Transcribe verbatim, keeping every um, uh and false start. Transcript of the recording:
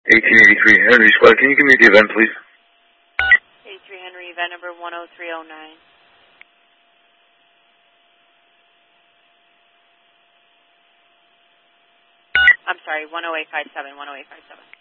eighteen eighty-three Henry Squad, can you give me the event, please? eighty-three Henry, event number one oh three oh nine. I'm sorry, one oh eight five seven, one oh eight five seven.